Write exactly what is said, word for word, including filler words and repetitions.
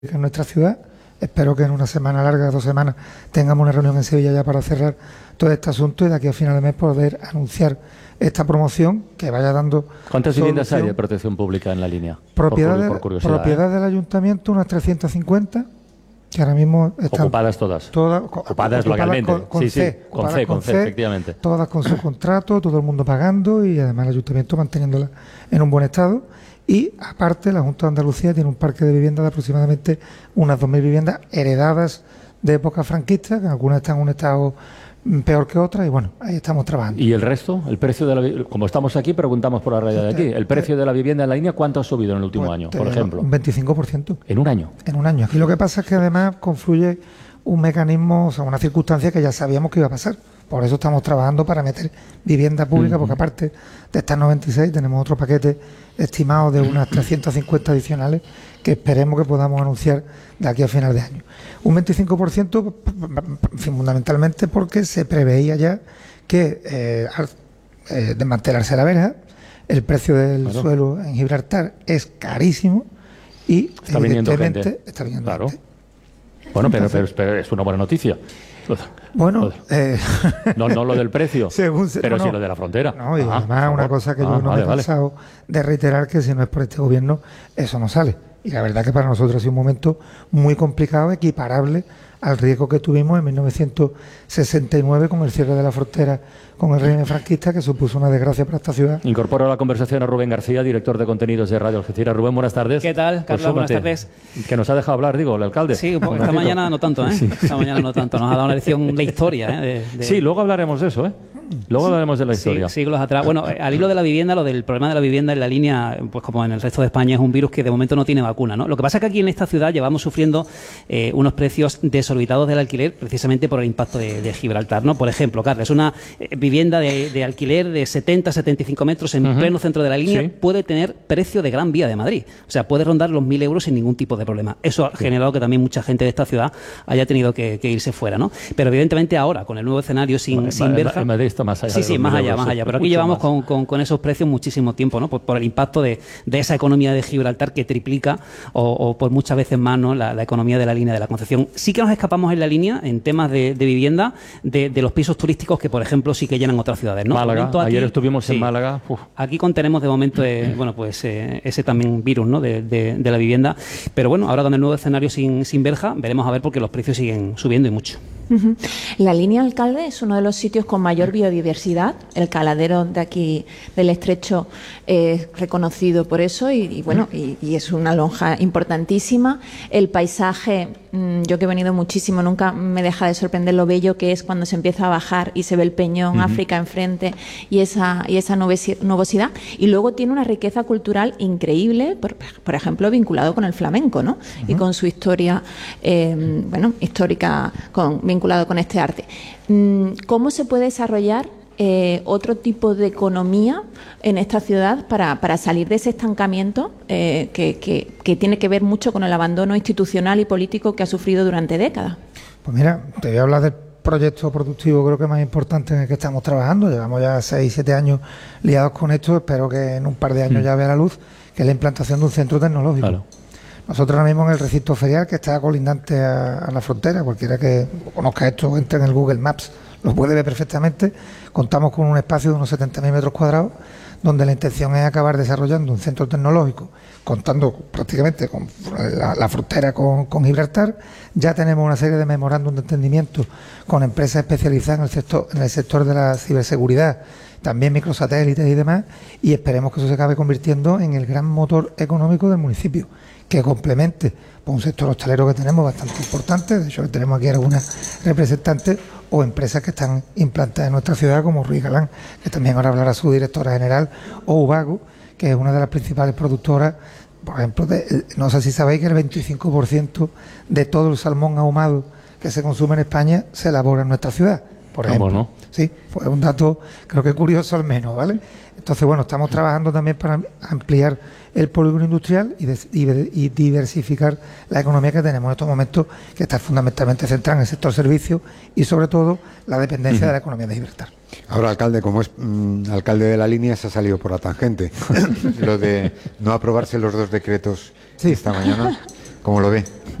en nuestra ciudad. Espero que en una semana larga, dos semanas, tengamos una reunión en Sevilla ya para cerrar todo este asunto y de aquí a final de mes poder anunciar esta promoción que vaya dando. ¿Cuántas solución. viviendas hay de protección pública en la línea? Propiedad, por, de, por curiosidad, propiedad ¿eh? del ayuntamiento, unas trescientas cincuenta, que ahora mismo están ocupadas todas. todas ocupadas legalmente. Con, con sí, C, sí, con C, con C, C, efectivamente. Todas con su contrato, todo el mundo pagando y además el ayuntamiento manteniéndolas en un buen estado. Y aparte, la Junta de Andalucía tiene un parque de viviendas de aproximadamente unas dos mil viviendas heredadas de época franquista, que algunas están en un estado peor que otras, y bueno, ahí estamos trabajando. ¿Y el resto? El precio de la, como estamos aquí, preguntamos por la radio de aquí. ¿El precio de la vivienda en la línea cuánto ha subido en el último pues, año, por ejemplo? Un veinticinco por ciento. ¿En un año? En un año. Aquí lo que pasa es que además confluye un mecanismo, o sea, una circunstancia que ya sabíamos que iba a pasar. Por eso estamos trabajando para meter vivienda pública, uh-huh. porque aparte de estas noventa y seis tenemos otro paquete estimado de unas trescientas cincuenta adicionales que esperemos que podamos anunciar de aquí a final de año. Un veinticinco por ciento fundamentalmente porque se preveía ya que eh, al eh, desmantelarse la verja, el precio del claro. suelo en Gibraltar es carísimo y está viniendo gente. Está viniendo claro. gente. Bueno, pero, pero, pero es una buena noticia. Bueno, eh, no, no lo del precio, según se, pero no, sí lo de la frontera. No, y ah, además una cosa que ah, yo no vale, me he cansado vale. de reiterar, que si no es por este gobierno, eso no sale. Y la verdad que para nosotros ha sido un momento muy complicado, equiparable al riesgo que tuvimos en mil novecientos sesenta y nueve con el cierre de la frontera con el régimen franquista, que supuso una desgracia para esta ciudad. Incorporo a la conversación a Rubén García, director de contenidos de Radio Algeciras. Rubén, buenas tardes. ¿Qué tal, Carlos? Pues buenas tardes. Que nos ha dejado hablar, digo, el alcalde. Sí, esta ratito. mañana no tanto, ¿eh? Sí. Esta mañana no tanto. Nos ha dado una lección de historia, ¿eh? De, de... Sí, luego hablaremos de eso, ¿eh? Luego hablaremos de la historia. Sí, siglos atrás. Bueno, al hilo de la vivienda, lo del problema de la vivienda en la línea, pues como en el resto de España, es un virus que de momento no tiene vacuna, ¿no? Lo que pasa es que aquí en esta ciudad llevamos sufriendo eh, unos precios desorbitados del alquiler precisamente por el impacto de, de Gibraltar, ¿no? Por ejemplo, Carlos, una eh, vivienda de, de alquiler de setenta, setenta y cinco metros en uh-huh. pleno centro de la línea sí. puede tener precio de Gran Vía de Madrid. O sea, puede rondar los mil euros sin ningún tipo de problema. Eso ha sí. generado que también mucha gente de esta ciudad haya tenido que, que irse fuera, ¿no? Pero evidentemente ahora, con el nuevo escenario sin, bueno, sin verja... En Madrid está más allá. Sí, sí, más allá, más allá. Pero aquí llevamos con, con, con esos precios muchísimo tiempo, ¿no? Por, por el impacto de, de esa economía de Gibraltar que triplica o, o por muchas veces más, ¿no? La, la economía de la línea de la Concepción. Sí que nos escapamos en la línea, en temas de, de vivienda, de, de los pisos turísticos que, por ejemplo, sí que llenan otras ciudades, ¿no? Málaga, aquí, ayer estuvimos sí, en Málaga. Uf. Aquí contenemos de momento, eh, bueno, pues eh, ese también virus, ¿no? De, de, de la vivienda. Pero bueno, ahora con el nuevo escenario sin, sin verja, veremos a ver porque los precios siguen subiendo y mucho. Uh-huh. La línea Alcalde es uno de los sitios con mayor biodiversidad. El caladero de aquí del Estrecho es reconocido por eso y, y bueno, y, y es una lonja importantísima. El paisaje, mmm, yo que he venido muchísimo, nunca me deja de sorprender lo bello que es cuando se empieza a bajar y se ve el peñón, uh-huh. África enfrente y esa, y esa nubosidad. Y luego tiene una riqueza cultural increíble, por, por ejemplo, vinculado con el flamenco, ¿no? Uh-huh. Y con su historia, eh, bueno, histórica, con, vinculado con este arte. ¿Cómo se puede desarrollar eh, otro tipo de economía en esta ciudad para, para salir de ese estancamiento eh, que, que, que tiene que ver mucho con el abandono institucional y político que ha sufrido durante décadas? Pues mira, te voy a hablar del proyecto productivo creo que más importante en el que estamos trabajando. Llevamos ya seis, siete años liados con esto. Espero que en un par de años mm. ya vea la luz, que es la implantación de un centro tecnológico. Claro. Nosotros ahora mismo en el recinto ferial, que está colindante a, a la frontera, cualquiera que conozca esto, entre en el Google Maps, lo puede ver perfectamente. Contamos con un espacio de unos setenta mil metros cuadrados, donde la intención es acabar desarrollando un centro tecnológico, contando prácticamente con la, la frontera con, con Gibraltar. Ya tenemos una serie de memorándum de entendimiento con empresas especializadas en el sector, en el sector de la ciberseguridad, también microsatélites y demás, y esperemos que eso se acabe convirtiendo en el gran motor económico del municipio, que complemente por un sector hostelero que tenemos bastante importante. De hecho, tenemos aquí algunas representantes o empresas que están implantadas en nuestra ciudad, como Ruiz Galán, que también ahora hablará su directora general, o Ubago, que es una de las principales productoras, por ejemplo, de, no sé si sabéis que el veinticinco por ciento de todo el salmón ahumado que se consume en España se elabora en nuestra ciudad, por ejemplo. ¿Cómo no? Sí, pues un dato creo que curioso al menos, ¿vale? Entonces, bueno, estamos trabajando también para ampliar el polígono industrial y, de, y, y diversificar la economía que tenemos en estos momentos, que está fundamentalmente centrada en el sector servicios y sobre todo la dependencia uh-huh. de la economía de Gibraltar. Ahora, alcalde, como es mmm, alcalde de la línea, se ha salido por la tangente. Lo de no aprobarse los dos decretos sí. esta mañana. ¿Cómo lo ve?